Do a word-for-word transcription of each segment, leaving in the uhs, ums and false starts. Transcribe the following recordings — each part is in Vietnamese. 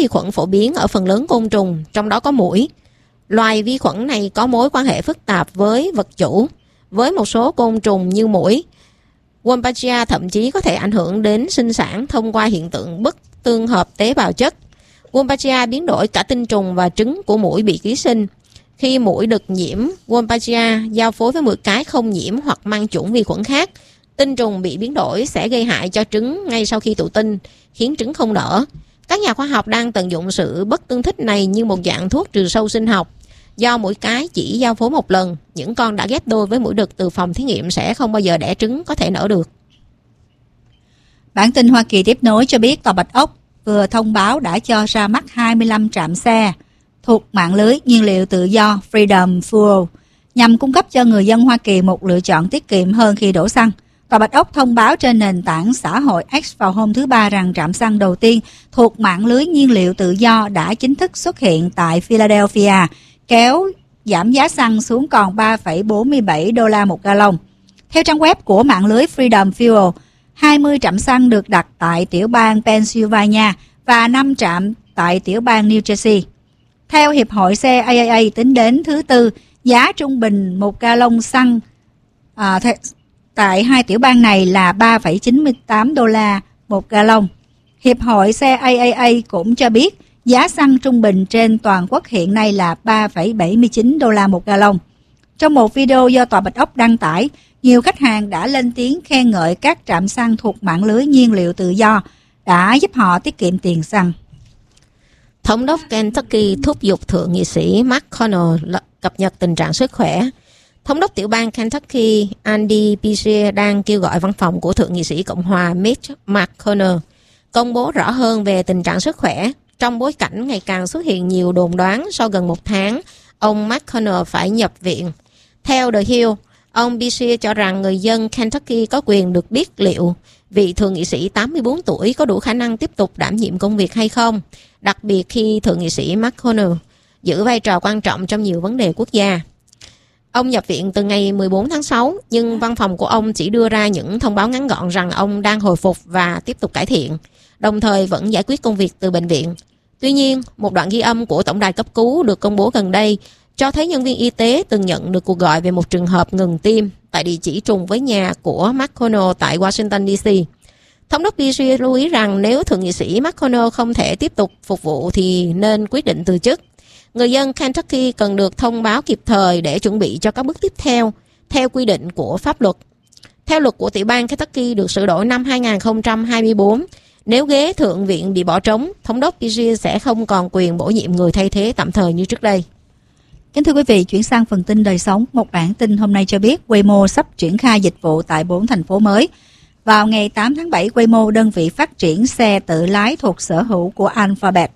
vi khuẩn phổ biến ở phần lớn côn trùng, trong đó có muỗi. Loài vi khuẩn này có mối quan hệ phức tạp với vật chủ. Với một số côn trùng như muỗi, Wombatia thậm chí có thể ảnh hưởng đến sinh sản thông qua hiện tượng bất tương hợp tế bào chất. Wombatia biến đổi cả tinh trùng và trứng của muỗi bị ký sinh. Khi muỗi được nhiễm Wombatia giao phối với muỗi cái không nhiễm hoặc mang chủng vi khuẩn khác, tinh trùng bị biến đổi sẽ gây hại cho trứng ngay sau khi tụ tinh, khiến trứng không nở. Các nhà khoa học đang tận dụng sự bất tương thích này như một dạng thuốc trừ sâu sinh học. Do muỗi cái chỉ giao phối một lần, những con đã ghép đôi với muỗi đực từ phòng thí nghiệm sẽ không bao giờ đẻ trứng có thể nở được. Bản tin Hoa Kỳ tiếp nối cho biết Tòa Bạch Ốc vừa thông báo đã cho ra mắt hai mươi lăm trạm xe thuộc mạng lưới nhiên liệu tự do Freedom Fuel nhằm cung cấp cho người dân Hoa Kỳ một lựa chọn tiết kiệm hơn khi đổ xăng. Tòa Bạch Ốc thông báo trên nền tảng xã hội X vào hôm thứ Ba rằng trạm xăng đầu tiên thuộc mạng lưới nhiên liệu tự do đã chính thức xuất hiện tại Philadelphia, kéo giảm giá xăng xuống còn ba phẩy bốn mươi bảy đô la một gallon. Theo trang web của mạng lưới Freedom Fuel, hai mươi trạm xăng được đặt tại tiểu bang Pennsylvania và năm trạm tại tiểu bang New Jersey. Theo Hiệp hội xe a a a, tính đến thứ Tư, giá trung bình một gallon xăng à, th- tại hai tiểu bang này là ba phẩy chín mươi tám đô la một gallon. Hiệp hội xe a a a cũng cho biết giá xăng trung bình trên toàn quốc hiện nay là ba phẩy bảy mươi chín đô la một gallon. Trong một video do Tòa Bạch Ốc đăng tải, nhiều khách hàng đã lên tiếng khen ngợi các trạm xăng thuộc mạng lưới nhiên liệu tự do đã giúp họ tiết kiệm tiền xăng. Thống đốc Kentucky thúc giục Thượng nghị sĩ McConnell cập nhật tình trạng sức khỏe. Thống đốc tiểu bang Kentucky Andy Beshear đang kêu gọi văn phòng của Thượng nghị sĩ Cộng hòa Mitch McConnell công bố rõ hơn về tình trạng sức khỏe, trong bối cảnh ngày càng xuất hiện nhiều đồn đoán sau gần một tháng ông McConnell phải nhập viện. Theo The Hill, ông Beshear cho rằng người dân Kentucky có quyền được biết liệu vị thượng nghị sĩ tám mươi bốn tuổi có đủ khả năng tiếp tục đảm nhiệm công việc hay không, đặc biệt khi thượng nghị sĩ McConnell giữ vai trò quan trọng trong nhiều vấn đề quốc gia. Ông nhập viện từ ngày mười bốn tháng sáu, nhưng văn phòng của ông chỉ đưa ra những thông báo ngắn gọn rằng ông đang hồi phục và tiếp tục cải thiện, đồng thời vẫn giải quyết công việc từ bệnh viện. Tuy nhiên, một đoạn ghi âm của tổng đài cấp cứu được công bố gần đây cho thấy nhân viên y tế từng nhận được cuộc gọi về một trường hợp ngừng tim tại địa chỉ trùng với nhà của McConnell tại Washington đê xê. Thống đốc Beshear lưu ý rằng nếu thượng nghị sĩ McConnell không thể tiếp tục phục vụ thì nên quyết định từ chức. Người dân Kentucky cần được thông báo kịp thời để chuẩn bị cho các bước tiếp theo, theo quy định của pháp luật. Theo luật của tiểu bang Kentucky được sửa đổi năm hai không hai tư, nếu ghế thượng viện bị bỏ trống, thống đốc Beshear sẽ không còn quyền bổ nhiệm người thay thế tạm thời như trước đây. Kính thưa quý vị, chuyển sang phần tin đời sống. Một bản tin hôm nay cho biết Waymo sắp triển khai dịch vụ tại bốn thành phố mới. Vào ngày tám tháng bảy, Waymo, đơn vị phát triển xe tự lái thuộc sở hữu của Alphabet,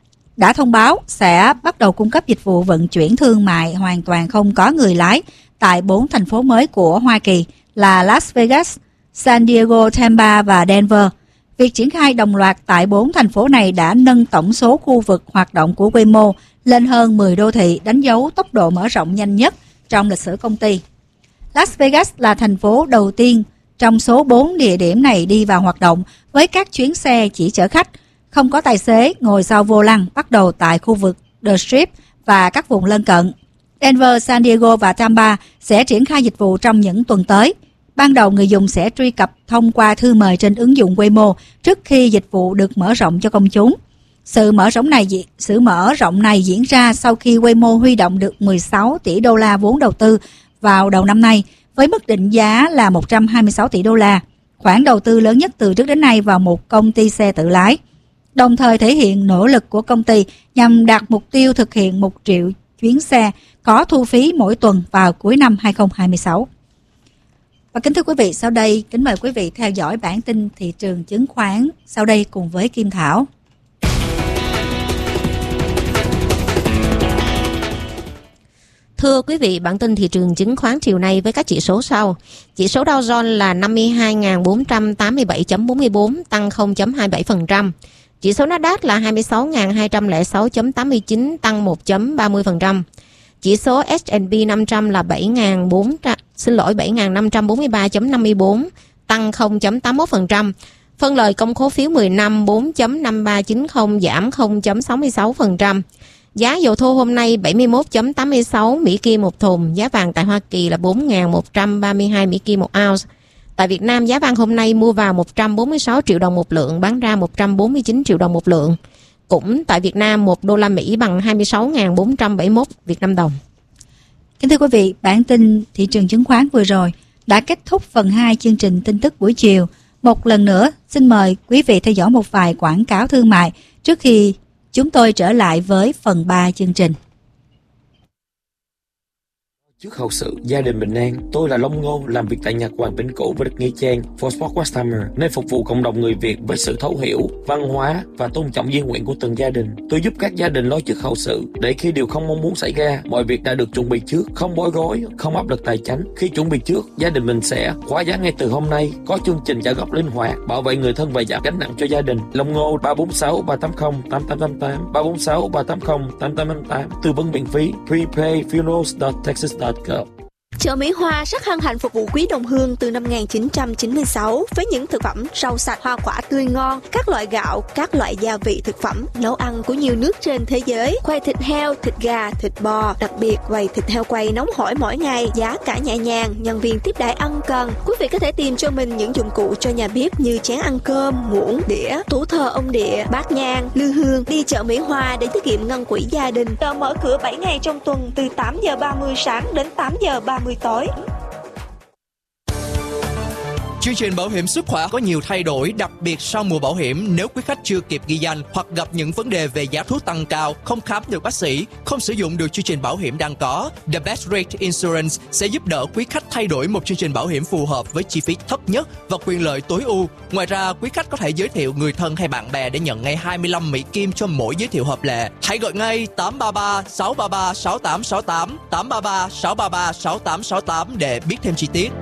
đã thông báo sẽ bắt đầu cung cấp dịch vụ vận chuyển thương mại hoàn toàn không có người lái tại bốn thành phố mới của Hoa Kỳ là Las Vegas, San Diego, Tampa và Denver. Việc triển khai đồng loạt tại bốn thành phố này đã nâng tổng số khu vực hoạt động của Waymo lên hơn mười đô thị, đánh dấu tốc độ mở rộng nhanh nhất trong lịch sử công ty. Las Vegas là thành phố đầu tiên trong số bốn địa điểm này đi vào hoạt động với các chuyến xe chỉ chở khách, không có tài xế ngồi sau vô lăng, bắt đầu tại khu vực The Strip và các vùng lân cận. Denver, San Diego và Tampa sẽ triển khai dịch vụ trong những tuần tới. Ban đầu người dùng sẽ truy cập thông qua thư mời trên ứng dụng Waymo trước khi dịch vụ được mở rộng cho công chúng. Sự mở rộng này sự mở rộng này diễn ra sau khi Waymo huy động được mười sáu tỷ đô la vốn đầu tư vào đầu năm nay, với mức định giá là một trăm hai mươi sáu tỷ đô la, khoản đầu tư lớn nhất từ trước đến nay vào một công ty xe tự lái, đồng thời thể hiện nỗ lực của công ty nhằm đạt mục tiêu thực hiện một triệu chuyến xe có thu phí mỗi tuần vào cuối năm hai không hai sáu. Và kính thưa quý vị, sau đây kính mời quý vị theo dõi bản tin thị trường chứng khoán sau đây cùng với Kim Thảo. Thưa quý vị, bản tin thị trường chứng khoán chiều nay với các chỉ số sau. Chỉ số Dow Jones là năm mươi hai nghìn bốn trăm tám mươi bảy phẩy bốn mươi tư, tăng không phẩy hai mươi bảy phần trăm. Chỉ số Nasdaq là hai mươi sáu nghìn hai trăm lẻ sáu phẩy tám mươi chín, tăng một phẩy ba mươi phần trăm. Chỉ số S and P năm trăm là bảy nghìn bốn trăm, xin lỗi bảy nghìn năm trăm bốn mươi ba phẩy năm mươi tư, tăng không phẩy tám mươi mốt phần trăm. Phân lời công khố phiếu mười năm bốn chấm năm ba chín không giảm không phẩy sáu mươi sáu phần trăm. Giá dầu thô hôm nay bảy mươi mốt chấm tám mươi sáu Mỹ Kim một thùng. Giá vàng tại Hoa Kỳ là bốn nghìn một trăm ba mươi hai Mỹ Kim một ounce. Tại Việt Nam, giá vàng hôm nay mua vào một trăm bốn mươi sáu triệu đồng một lượng, bán ra một trăm bốn mươi chín triệu đồng một lượng. Cũng tại Việt Nam, một đô la Mỹ bằng hai mươi sáu nghìn bốn trăm bảy mươi mốt Việt Nam đồng. Kính thưa quý vị, bản tin thị trường chứng khoán vừa rồi đã kết thúc phần hai chương trình tin tức buổi chiều. Một lần nữa, xin mời quý vị theo dõi một vài quảng cáo thương mại trước khi chúng tôi trở lại với phần ba chương trình. Trước hậu sự, gia đình bình an. Tôi là Long Ngô, làm việc tại nhà Hoàng Bỉnh Cũ với đất Nghĩa Trang, For Sport Customer, nơi phục vụ cộng đồng người Việt với sự thấu hiểu, văn hóa và tôn trọng di nguyện của từng gia đình. tôi giúp các gia đình lo trước hậu sự, để khi điều không mong muốn xảy ra, mọi việc đã được chuẩn bị trước, không bối rối, không áp lực tài chính. Khi chuẩn bị trước, gia đình mình sẽ khóa giá ngay từ hôm nay, có chương trình trả góp linh hoạt, bảo vệ người thân và giảm gánh nặng cho gia đình. Long Ngô ba bốn sáu ba tám không tám tám tám tám, ba bốn sáu ba tám không tám tám tám tám, tư vấn miễn phí, prepay funerals dot texas dot gov. Chợ Mỹ Hoa rất hân hạnh phục vụ quý đồng hương từ năm một nghìn chín trăm chín mươi sáu với những thực phẩm rau sạch, hoa quả tươi ngon, các loại gạo, các loại gia vị thực phẩm, nấu ăn của nhiều nước trên thế giới, quầy thịt heo, thịt gà, thịt bò, đặc biệt quầy thịt heo quay nóng hổi mỗi ngày, giá cả nhẹ nhàng, nhân viên tiếp đãi ân cần. Quý vị có thể tìm cho mình những dụng cụ cho nhà bếp như chén ăn cơm, muỗng, đĩa, tủ thờ ông địa, bát nhang, lư hương. Đi chợ Mỹ Hoa để tiết kiệm ngân quỹ gia đình. Chợ mở cửa bảy ngày trong tuần từ tám giờ ba mươi sáng đến tám giờ ba mươi tối. Chương trình bảo hiểm sức khỏe có nhiều thay đổi, đặc biệt sau mùa bảo hiểm. Nếu quý khách chưa kịp ghi danh hoặc gặp những vấn đề về giá thuốc tăng cao, không khám được bác sĩ, không sử dụng được chương trình bảo hiểm đang có, The Best Rate Insurance sẽ giúp đỡ quý khách thay đổi một chương trình bảo hiểm phù hợp với chi phí thấp nhất và quyền lợi tối ưu. Ngoài ra, quý khách có thể giới thiệu người thân hay bạn bè để nhận ngay hai mươi lăm Mỹ Kim cho mỗi giới thiệu hợp lệ. Hãy gọi ngay tám ba ba sáu ba ba sáu tám sáu tám, tám ba ba sáu ba ba sáu tám sáu tám để biết thêm chi tiết.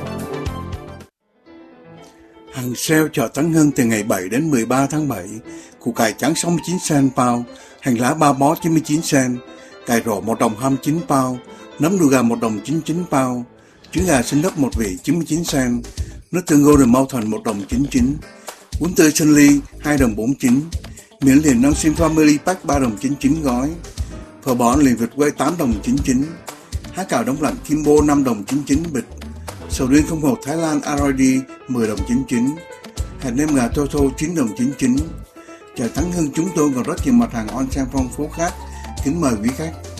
Hàng sale chợ Tấn Hưng từ ngày bảy đến mười ba tháng bảy. Củ cải trắng sáu mươi chín cent pound, hành lá ba bó chín mươi chín cent, cải rổ một đồng hai mươi chín pound, nấm đùi gà một đồng chín mươi chín pound, trứng gà xinh đất một vị chín mươi chín cent, nước tương Golden Mountain một đồng chín mươi chín, bún tươi Sơn Ly hai đồng bốn mươi chín, miến liền non sim Family Pack ba đồng chín mươi chín gói, phở bò liền vịt quay tám đồng chín mươi chín, há cảo đóng lạnh Kimbo năm đồng chín mươi chín bịch, sầu riêng không hột Thái Lan rờ đê mười đồng chín mươi chín, hạt nêm gà Toto chín đồng chín mươi chín. Chợ Tấn Hưng chúng tôi còn rất nhiều mặt hàng on sale phong phú khác. Kính mời quý khách.